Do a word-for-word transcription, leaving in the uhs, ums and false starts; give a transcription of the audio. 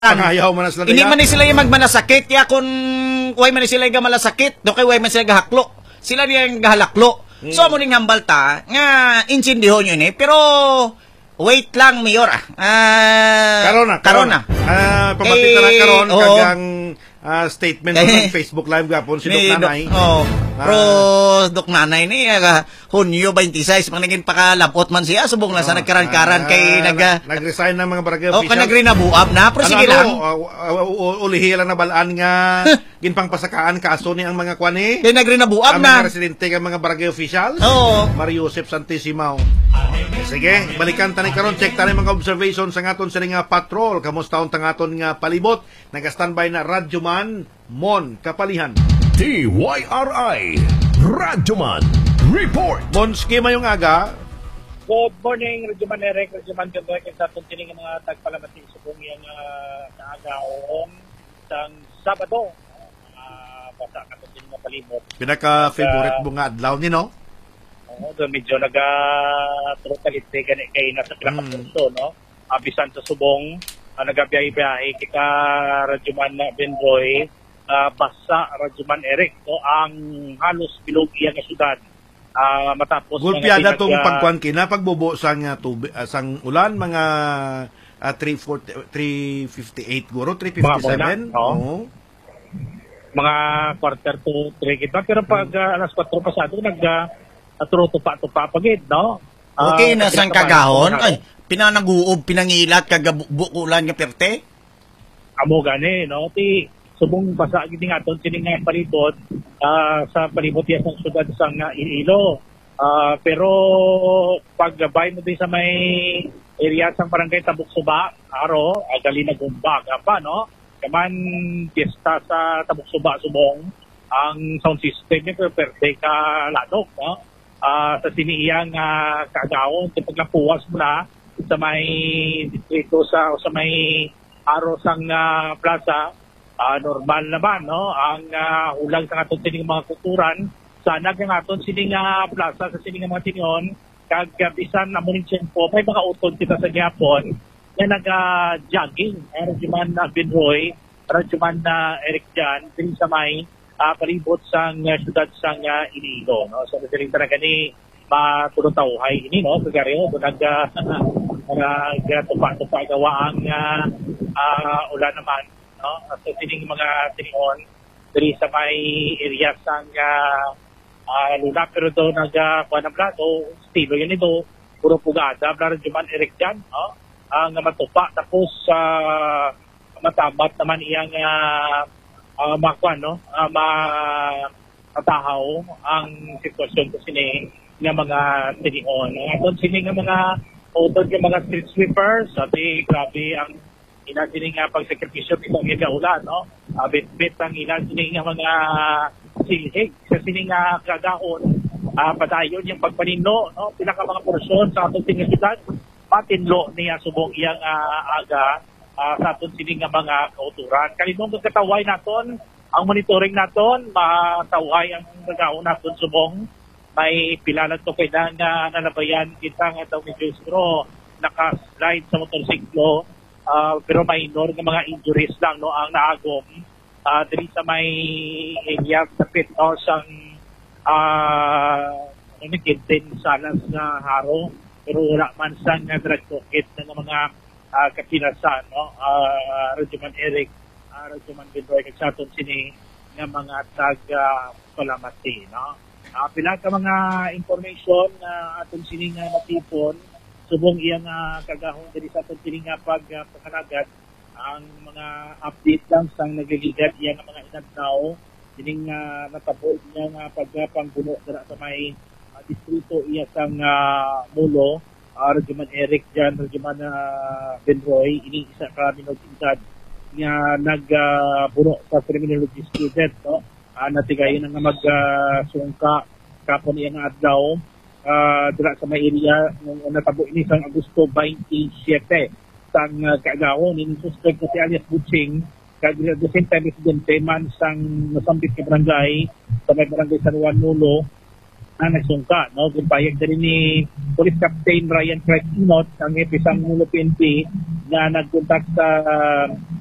Pangayaw man na sila. Hindi man ni sila yung magmanasakit. Ya kung way man ni sila yung malasakit, do kay way man sila gahaklo. Sila yung gahalaklo. Hmm. So, muning hambal ta, nga, insindihon yun eh. Pero, wait lang, Mayor ah. Uh, karon na. Karon na. Uh, Pamatik na eh, karon, oh, kagang uh, statement eh, ng Facebook Live gapon si Dok Nanay. Oh, pero Dok Nanay ni, uh, Hunyo twenty-six, pang naging pakalapot man siya, subong lang sa nagkaran-karan kay nag... Uh, Nag-resign ng mga barangay officials. O, ka nag-rinabuap na, pero ano, sige ano, lang. Uh, uh, ulihi lang na balaan nga, ginpang pasakaan kaso ni ang mga kwani. Kaya nag-rinabuap na. Ang mga residente ng mga barangay officials. Oo. Mario Joseph Santisimao. Sige, balikan tani karon, check tani mga observations sa aton sa nga patrol. Kamusta ang tangaton nga palibot? Nag-standby na Radyoman Mon Kapalihan. D Y R I Radyoman Report. Mon, skema yung aga. Good morning, Radyoman Eric, Radyoman Gabay, sa atong tining mga tagpalamati sa buong yung uh, kaagaon sang Sabado. Uh, basta ka itong tining mga palibot. Pinaka-favorite mo nga adlaw ni, no? Oo, doon medyo nag-trutalite uh, gani kay nasa pinakapunso, mm. no? Abisan sa subong, uh, nagabiyahe-biyahe kika Radyoman Benroy, uh, basta Radyoman Eric, no? Ang halos bilog iya nga syudad. Uh, matapos Gulpiada tong uh, pagkuan kina pagbubo sang uh, tubig uh, sang ulan mga uh, three fifty-eight guro three fifty-seven. Oo. Oh. Mga quarter to three kita pero pag uh, alas four pasado nag uh, tupa-tupa pagid, no? Uh, okay na sang kagahon ay pinanaguob pinangilat kagabukulan nga perte. Amo gani, no? Ti subong basa gid nga aton sining nga palibot uh, sa palibot ya sa syudad sang uh, Iloilo. Uh, pero pag gabay mo din sa may area sang barangay Tabuk-Suba, aro agali na gumbaga pa, no? Kaman piyesta sa Tabuk-Suba subong ang sound system niya perde ka ladok, no? Uh, sa siniyang uh, kagawon kapag napuwas mo na sa may distrito sa o sa may aro sang uh, plaza. Uh, normal naman, no? Ang uh, ulang sa aton sining mga kulturan, sana ang aton sining uh, plaza sa sining mga tinyon, kag bisan na muning tiyempo, may mga utod kita sa Japon, na nag-jogging, uh, Radyoman na uh, Benroy, Radyoman na uh, Eric Jan, din sa may uh, palibot sang uh, syudad sang uh, Iloilo, no? So, nasiling talaga ni matulong-tauhay ini, no? Kagaryo, nag uh, tupa-tupa gawa ang uh, uh, ulan naman, no? So sining mga tinihon diri sa may area sang uh, uh, luna pero do naga kuan ang plato estilo yun ito puro pugada Radyoman Eric Jan, no? Ang uh, matupa tapos uh, matabat naman iyang uh, uh, makuan, no? Uh, matahaw ang sitwasyon ko sini nga mga tinihon. Aton sini nga mga utod nga mga street sweepers ati grabe ang ina sining nga pagsakripisyo itong igaulan, no? Uh, bit-bit ang ina sining nga mga silhig sa sining nga kagahon, uh, padayon yung pagpanino, no? Pinaka mga porsyon sa atong sining syudad, patinlo niya subong iyang uh, aga uh, sa atong sining nga mga kauturan. Kalimong kataway naton, ang monitoring naton, mataway ang kagahon naton subong, may pilalan to kay na nalabayan kita nga itong medyo siguro naka-slide sa motorsiklo. Uh, pero minor ng mga injuries lang, no, ang naagom uh, diri sa may area sa pit o sang uh, ano kintin salas na haro pero wala man sang uh, drug pocket ng mga uh, kapinasan, no? uh, Radyoman Eric, uh, Radyoman Benroy kag sa aton sini nga mga tag uh, palamati, no? Uh, pila ka mga information na uh, aton sini nga natipon subong iyang uh, kagahon diri sa aton nga pag uh, pagkanagat ang mga update lang sang nagliligad iyang mga inadlaw dining uh, natabo niya nga pagpanggulo dira sa may uh, distrito iya sang uh, Mulo, uh, Radyoman Eric Jan, Radyoman uh, Benroy, ini isa ka minogintad nga nagbuno uh, sa criminology student, no? Uh, natigayon nga magsungka uh, kapon iyang adlaw Uh, dira sa may area nung natabo ini sang Agosto twenty-seven sang uh, kaagawon ini suspect na si alias Butching kag at the same time residente man sang nasambit ka barangay sa may barangay San Juan Mulo na nagsungka, no? Gupayag din ni Police Captain Ryan Craig Inot ang hepe sang Mulo P N P na nagkontak sa uh,